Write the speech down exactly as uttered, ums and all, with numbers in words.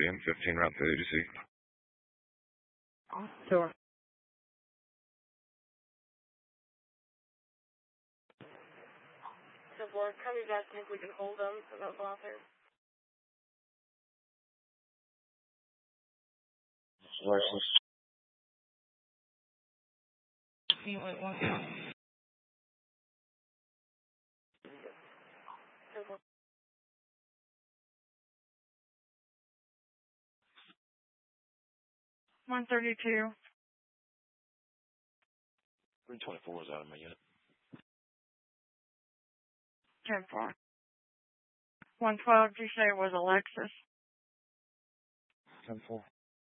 M fifteen, route to A D C. Sure. So, Board, cover back, think we can hold them for those officers. License. Wait, one. one thirty-two. three twenty-four is out of my unit. ten four. one twelve, you say was Alexis? ten four.